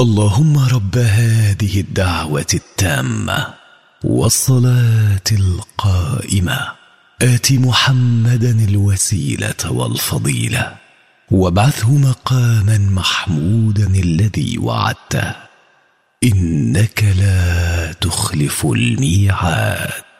اللهم رب هذه الدعوة التامة والصلاة القائمة آت محمدا الوسيلة والفضيلة وابعثه مقاما محمودا الذي وعدته إنك لا تخلف الميعاد.